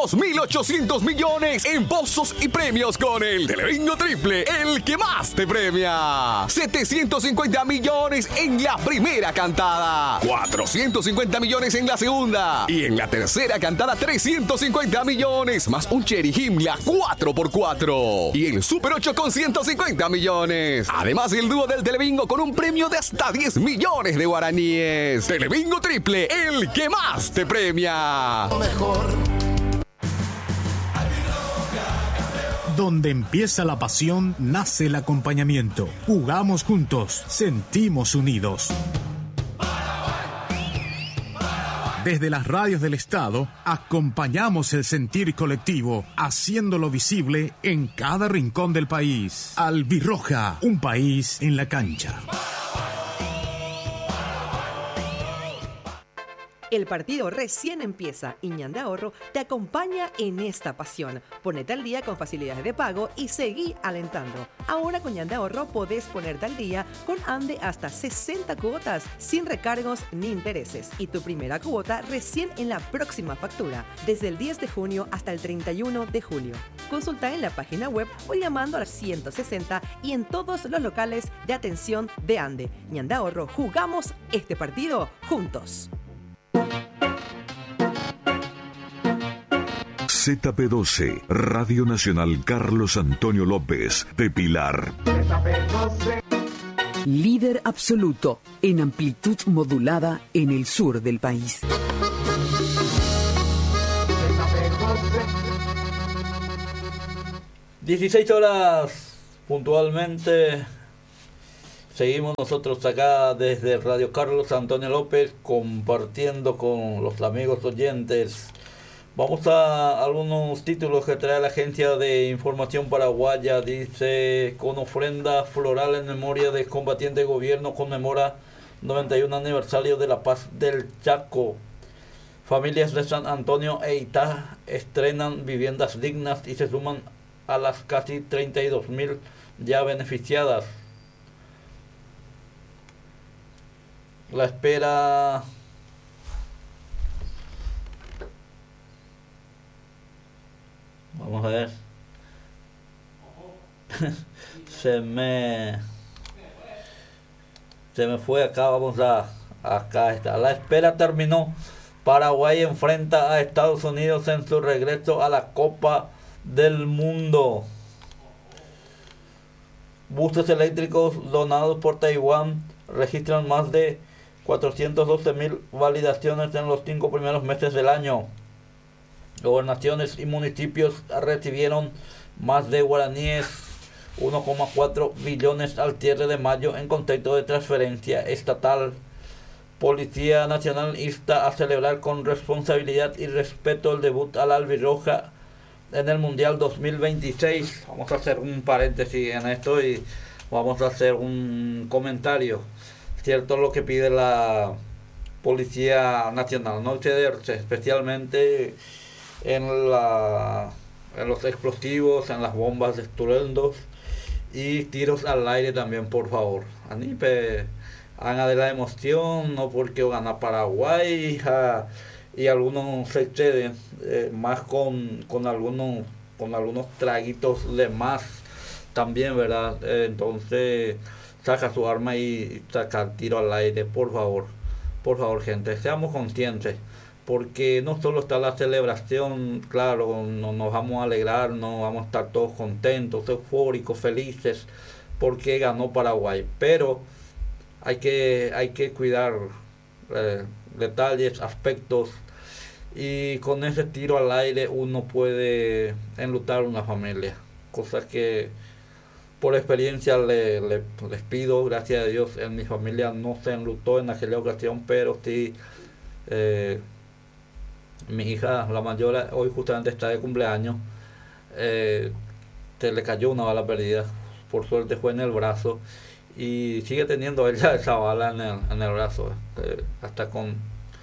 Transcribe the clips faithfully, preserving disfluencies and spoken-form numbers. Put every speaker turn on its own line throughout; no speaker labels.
dos mil ochocientos millones en pozos y premios con el Telebingo Triple, el que más te premia. setecientos cincuenta millones en la primera cantada, cuatrocientos cincuenta millones en la segunda y en la tercera cantada trescientos cincuenta millones más un Cherry Himmler cuatro por cuatro y el Super ocho con ciento cincuenta millones. Además el dúo del Telebingo con un premio de hasta diez millones de guaraníes. Telebingo Triple, el que más te premia.
Mejor.
Donde empieza la pasión, nace el acompañamiento. Jugamos juntos, sentimos unidos. Desde las radios del Estado, acompañamos el sentir colectivo, haciéndolo visible en cada rincón del país. Albirroja, un país en la cancha.
El partido recién empieza y Ñande Ahorro te acompaña en esta pasión. Ponete al día con facilidades de pago y seguí alentando. Ahora con Ñande Ahorro podés ponerte al día con Ande hasta sesenta cuotas sin recargos ni intereses. Y tu primera cuota recién en la próxima factura, desde el diez de junio hasta el treinta y uno de julio. Consulta en la página web o llamando al ciento sesenta y en todos los locales de atención de Ande. Ñande Ahorro, jugamos este partido juntos.
Z P doce, Radio Nacional Carlos Antonio López, de Pilar.
Líder absoluto en amplitud modulada en el sur del país.
dieciséis horas puntualmente. Seguimos nosotros acá desde Radio Carlos Antonio López compartiendo con los amigos oyentes. Vamos a algunos títulos que trae la Agencia de Información Paraguaya. Dice, con ofrenda floral en memoria del combatiente, gobierno conmemora noventa y un aniversario de la paz del Chaco. Familias de San Antonio e Itá estrenan viviendas dignas y se suman a las casi treinta y dos mil ya beneficiadas. La espera vamos a ver se me se me fue acá. Vamos a acá está. La espera terminó. Paraguay enfrenta a Estados Unidos en su regreso a la Copa del Mundo. Buses eléctricos donados por Taiwán registran más de cuatrocientos doce mil validaciones en los cinco primeros meses del año. Gobernaciones y municipios recibieron más de guaraníes uno coma cuatro billones al cierre de mayo en contexto de transferencia estatal. Policía Nacional insta a celebrar con responsabilidad y respeto el debut a la albirroja en el Mundial dos mil veintiséis. Vamos a hacer un paréntesis en esto y vamos a hacer un comentario. Cierto lo que pide la Policía Nacional, no excederse, especialmente en, la, en los explosivos, en las bombas de estruendos y tiros al aire también, por favor. Anipe, hagan de la emoción, no porque gana Paraguay ja, y algunos se exceden, eh, más con, con, algunos, con algunos traguitos de más también, ¿verdad? Eh, entonces saca su arma y saca tiro al aire, por favor. Por favor, gente, seamos conscientes, porque no solo está la celebración, claro, no, nos vamos a alegrar, no vamos a estar todos contentos, eufóricos, felices, porque ganó Paraguay, pero hay que, hay que cuidar eh, detalles, aspectos, y con ese tiro al aire uno puede enlutar una familia, cosas que por experiencia le, le, les pido, gracias a Dios, en mi familia no se enlutó en aquella ocasión, pero sí, eh, mi hija, la mayor, hoy justamente está de cumpleaños, eh, se le cayó una bala perdida, por suerte fue en el brazo, y sigue teniendo ella esa bala en el, en el brazo, eh, hasta con,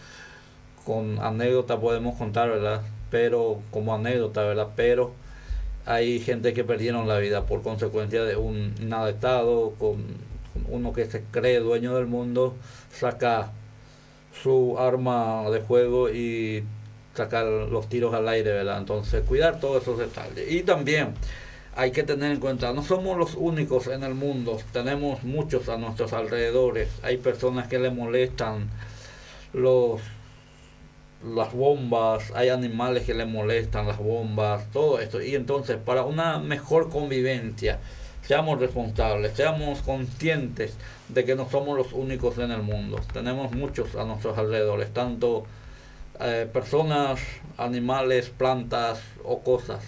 con anécdota podemos contar, ¿verdad? Pero, como anécdota, ¿verdad? Pero hay gente que perdieron la vida por consecuencia de un inadaptado, con, con uno que se cree dueño del mundo, saca su arma de fuego y sacar los tiros al aire, ¿verdad? Entonces, cuidar todos esos detalles. Y también hay que tener en cuenta, no somos los únicos en el mundo, tenemos muchos a nuestros alrededores. Hay personas que le molestan los las bombas, hay animales que le molestan las bombas, todo esto. Y entonces, para una mejor convivencia, seamos responsables, seamos conscientes de que no somos los únicos en el mundo. Tenemos muchos a nuestros alrededores, tanto eh, personas, animales, plantas o cosas,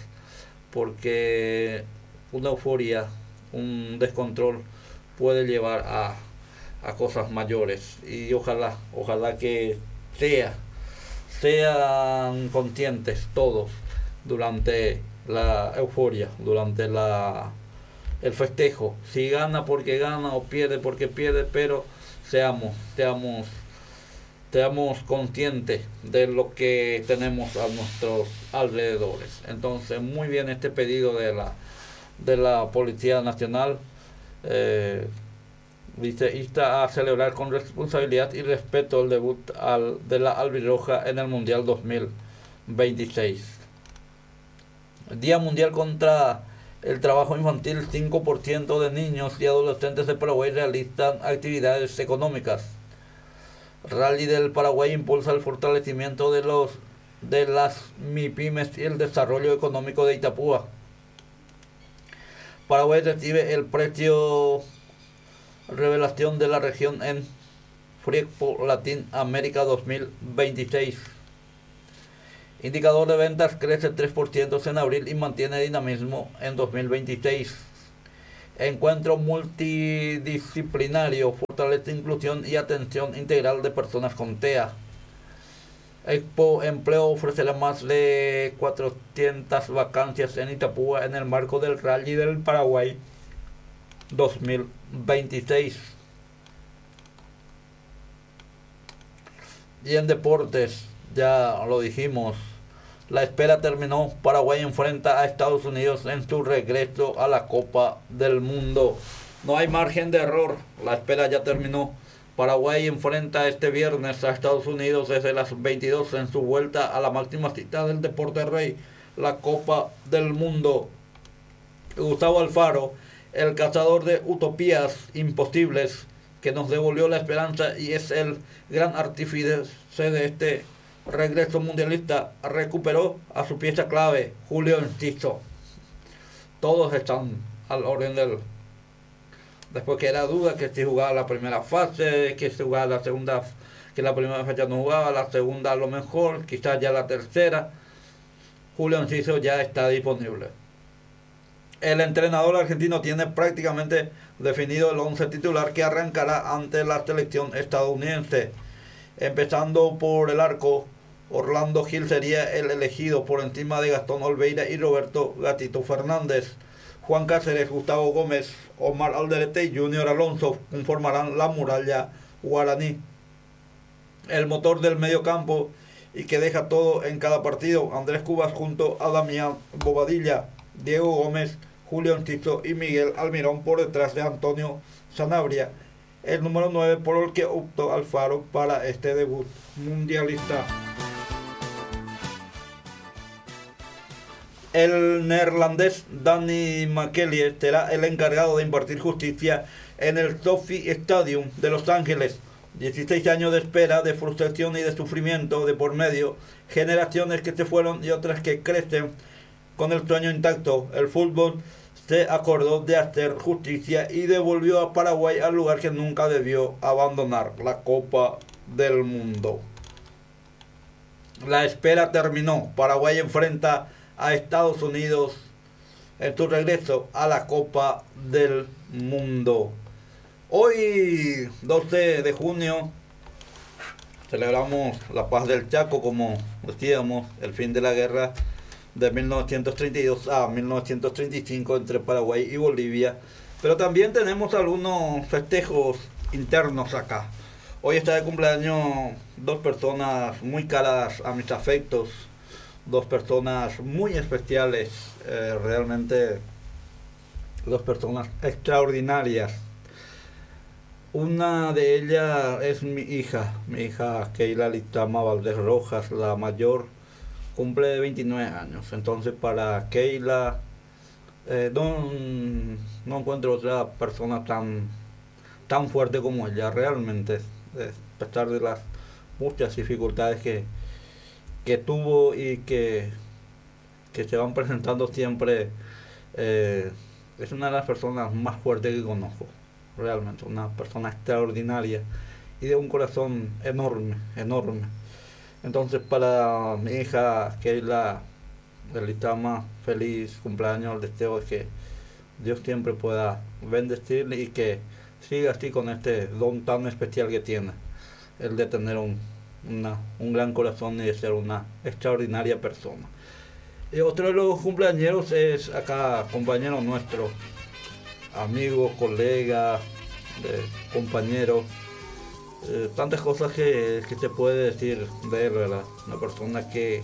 porque una euforia, un descontrol puede llevar a, a cosas mayores. Y ojalá, ojalá que sea, sean conscientes todos durante la euforia, durante la el festejo, si gana porque gana o pierde porque pierde, pero seamos, seamos, seamos conscientes de lo que tenemos a nuestros alrededores. Entonces, muy bien este pedido de la de la Policía Nacional, eh, dice, insta a celebrar con responsabilidad y respeto el debut al, de la albirroja en el Mundial dos mil veintiséis. Día Mundial contra el trabajo infantil. Cinco por ciento de niños y adolescentes de Paraguay realizan actividades económicas. Rally del Paraguay impulsa el fortalecimiento de los de las MIPYMES y el desarrollo económico de Itapúa. Paraguay recibe el precio revelación de la región en Friexpo Latin América dos mil veintiséis. Indicador de ventas crece tres por ciento en abril y mantiene dinamismo en dos mil veintiséis. Encuentro multidisciplinario fortalece inclusión y atención integral de personas con T E A. Expo Empleo ofrecerá más de cuatrocientas vacancias en Itapúa en el marco del Rally del Paraguay dos mil veintiséis. Y en deportes, ya lo dijimos, la espera terminó. Paraguay enfrenta a Estados Unidos en su regreso a la Copa del Mundo. No hay margen de error, la espera ya terminó. Paraguay enfrenta este viernes a Estados Unidos desde las veintidós en su vuelta a la máxima cita del deporte rey, la Copa del Mundo. Gustavo Alfaro, el cazador de utopías imposibles, que nos devolvió la esperanza y es el gran artífice de este regreso mundialista, recuperó a su pieza clave, Julio Enciso. Todos están al orden del... Después que era duda que si jugaba la primera fase, que si jugaba la segunda, que la primera fecha no jugaba, la segunda a lo mejor, quizás ya la tercera. Julio Enciso ya está disponible. El entrenador argentino tiene prácticamente definido el once titular que arrancará ante la selección estadounidense. Empezando por el arco, Orlando Gil sería el elegido por encima de Gastón Olveira y Roberto Gatito Fernández. Juan Cáceres, Gustavo Gómez, Omar Alderete y Junior Alonso conformarán la muralla guaraní. El motor del mediocampo y que deja todo en cada partido, Andrés Cubas junto a Damián Bobadilla, Diego Gómez, Julio Enciso y Miguel Almirón por detrás de Antonio Sanabria, el número nueve por el que optó Alfaro para este debut mundialista. El neerlandés Danny McKelly será el encargado de impartir justicia en el Sophie Stadium de Los Ángeles. dieciséis años de espera, de frustración y de sufrimiento de por medio, generaciones que se fueron y otras que crecen con el sueño intacto. El fútbol se acordó de hacer justicia y devolvió a Paraguay al lugar que nunca debió abandonar, la Copa del Mundo. La espera terminó. Paraguay enfrenta a Estados Unidos en su regreso a la Copa del Mundo. Hoy, doce de junio, celebramos la paz del Chaco, como decíamos, el fin de la guerra de mil novecientos treinta y dos a mil novecientos treinta y cinco entre Paraguay y Bolivia. Pero también tenemos algunos festejos internos acá. Hoy está de cumpleaños dos personas muy caras a mis afectos, dos personas muy especiales, eh, realmente dos personas extraordinarias. Una de ellas es mi hija, mi hija Keila Litama Valdés Rojas, la mayor, cumple veintinueve años. Entonces para Keila eh, no, no encuentro otra persona tan, tan fuerte como ella, realmente, eh, a pesar de las muchas dificultades que, que tuvo y que, que se van presentando siempre. Eh, es una de las personas más fuertes que conozco, realmente, una persona extraordinaria y de un corazón enorme, enorme. Entonces para mi hija Keila Delitama, feliz cumpleaños. El deseo es que Dios siempre pueda bendecirle y que siga así con este don tan especial que tiene, el de tener un, una, un gran corazón y de ser una extraordinaria persona. Y otro de los cumpleañeros es acá, compañero nuestro, amigo, colega, eh, compañero, eh, tantas cosas que, que se puede decir de él, ¿verdad? Una persona que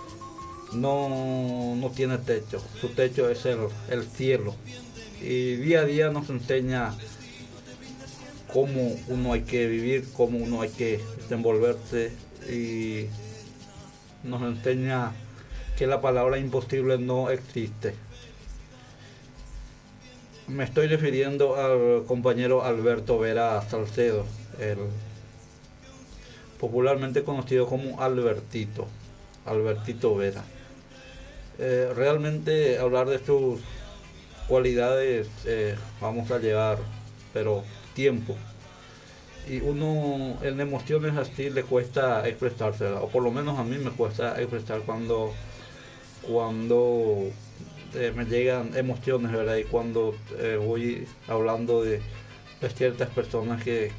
no, no tiene techo, su techo es el, el cielo, y día a día nos enseña cómo uno hay que vivir, cómo uno hay que desenvolverse, y nos enseña que la palabra imposible no existe. Me estoy refiriendo al compañero Alberto Vera Salcedo, el popularmente conocido como Albertito, Albertito Vera. Eh, realmente hablar de sus cualidades eh, vamos a llevar, pero tiempo. Y uno en emociones así le cuesta expresarse, o por lo menos a mí me cuesta expresar cuando cuando eh, me llegan emociones, ¿verdad? Y cuando eh, voy hablando de, de ciertas personas que,